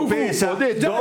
pensa, dopo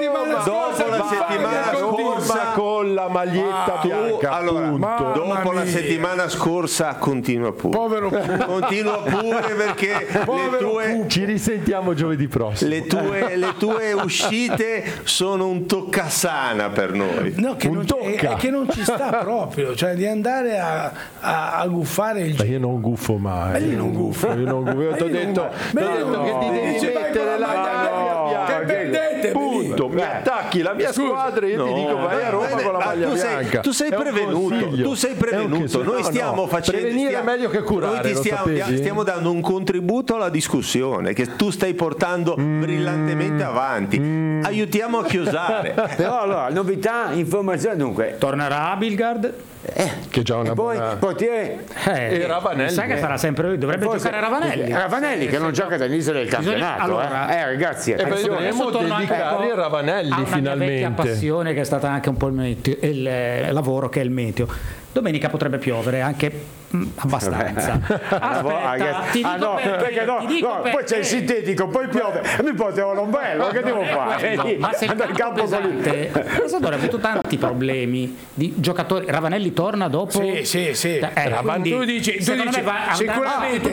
la settimana scorsa con la maglietta bianca, allora, dopo la settimana scorsa continua pure. Povero continua pure perché le tue ci risentiamo giovedì prossimo. Le tue uscite sono un toccasana per noi. No, che non ci sta proprio, cioè di andare a guffare il io non guffo mai. Io non guffo. Io ti ho detto che ti devi mettere la maglia bianca. Che perdete, punto. Mi attacchi la mia squadra e io ti dico vai a Roma con la maglia bianca. Tu sei prevenuto. Noi stiamo facendo prevenire è meglio che curare. Noi stiamo dando un contributo alla discussione che tu stai portando brillantemente avanti. Aiutiamo a chiusare. Però allora, novità, informazione, dunque tornerà Abildgaard, che già una buona portiere e Ravanelli. Sai che farà sempre lui, dovrebbe giocare Ravanelli che non gioca dall'inizio del campionato. Allora, ragazzi, e potremmo dedicare a Ravanelli finalmente. La vecchia passione che è stata anche un po' il lavoro che è il meteo. Domenica potrebbe piovere anche abbastanza. Aspetta, ti dico perché. Poi c'è il sintetico, poi piove e mi porta l'ombrello, che devo fare? Ma se il campo pesante, ha avuto tanti problemi di giocatori. Ravanelli torna dopo. Sì. Tu dici sicuramente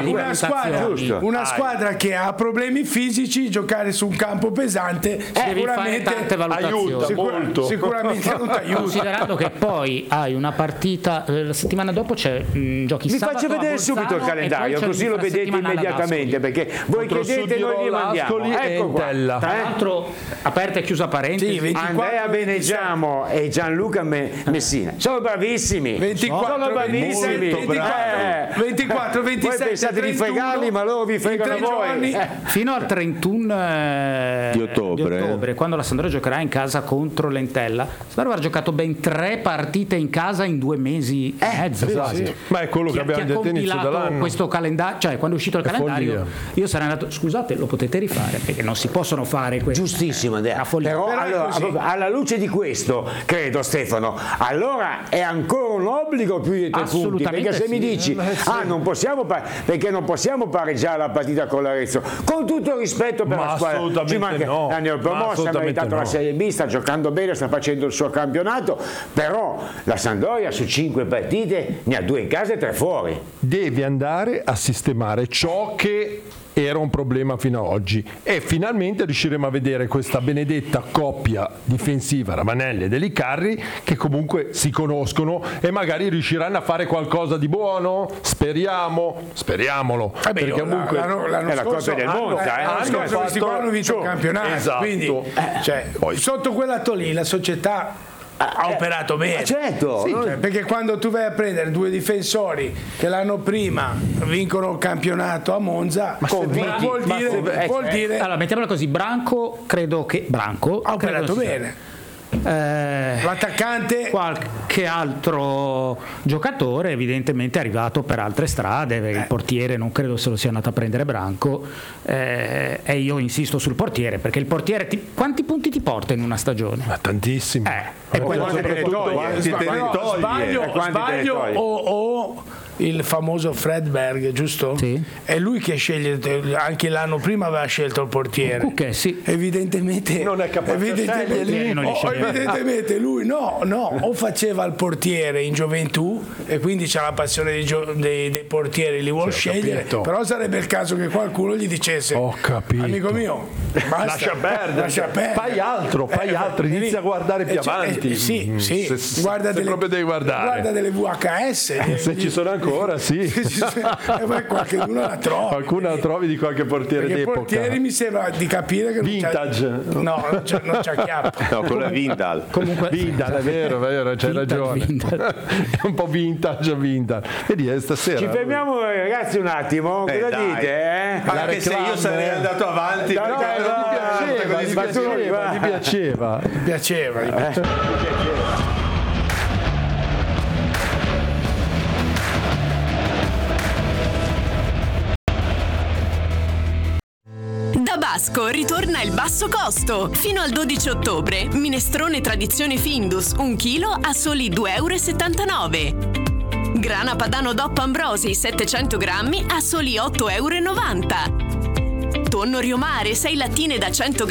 una squadra che ha problemi fisici, giocare su un campo pesante sicuramente tante valutazioni. Aiuta molto. Sicuramente non ti aiuta. Considerando che poi hai una partita la settimana dopo c'è giochi vi sabato. Vi faccio vedere subito il calendario, così lo vedete immediatamente, perché voi chiedete noi li mandiamo. Ecco qua. Tra l'altro, aperta e chiusa parentesi, Andrea Beneggiamo e Gianluca Messina sono bravissimi. 24, 27. Voi pensate 31, di fregarli, ma loro vi fregano voi. Fino al 31 di ottobre, quando la Sampdoria giocherà in casa contro l'Entella, spero aver giocato ben 3 partite in casa in 2 mesi e mezzo. Esatto. Ma è quello che abbiamo detto all'inizio dell'anno. Questo calendario, cioè quando è uscito il calendario, io sarei andato. Scusate, lo potete rifare perché non si possono fare queste. Giustissimo, Andrea. Però allora, alla luce di questo, credo, Stefano, allora è ancora un obbligo più di 3 punti. Perché se mi dici, non possiamo perché non possiamo pareggiare la partita con l'Arezzo, con tutto il rispetto per la squadra, ci manca la neopromossa, ha meritato la Serie B, sta giocando bene, sta facendo il suo campionato, però la Sampdoria su 5 partite ne ha 2 in casa e 3 fuori. Devi andare a sistemare ciò che era un problema fino ad oggi e finalmente riusciremo a vedere questa benedetta coppia difensiva Ravanelli e Delicarri che comunque si conoscono e magari riusciranno a fare qualcosa di buono. Speriamolo perché comunque l'anno è la Coppa del Mondo, questi qua hanno vinto il campionato, esatto. Quindi sotto quel lato lì la società ha operato bene, certo, perché quando tu vai a prendere 2 difensori che l'anno prima vincono il campionato a Monza, vuol dire allora mettiamola così, Branco ha operato bene. L'attaccante, qualche altro giocatore evidentemente è arrivato per altre strade, perché il portiere non credo se lo sia andato a prendere Branco, e io insisto sul portiere perché il portiere quanti punti ti porta in una stagione? Ma tantissimi. E poi sbaglio o il famoso Fredberg, giusto? Sì. È lui che sceglie, anche l'anno prima aveva scelto il portiere. Ok, sì. Evidentemente non è capace evidentemente lui no, o faceva il portiere in gioventù e quindi c'ha la passione dei portieri, li vuol scegliere, capito. però sarebbe il caso che qualcuno gli dicesse: ho capito, amico mio, basta, lascia perdere. Fai altro, inizia a guardare più avanti. Sì, guarda proprio devi guardare. Guarda delle VHS. Se ci sono ancora, sì. Qualcuno la trovi. Qualcuno la trovi di qualche portiere perché d'epoca. portieri mi sembra di capire che vintage. non c'ha chiappa. No, quello è Vindal. Comunque Vindal, è vero, c'hai ragione. È un po' vintage. Vedi, stasera. Ci fermiamo ragazzi un attimo, cosa dite? Anche se io sarei andato avanti mi piaceva. Da Basco ritorna il basso costo. Fino al 12 ottobre, minestrone tradizione Findus, 1 chilo a soli €2,79. Grana padano DOP Ambrosi, 700 grammi a soli €8,90. Tonno Riomare, 6 lattine da 100 grammi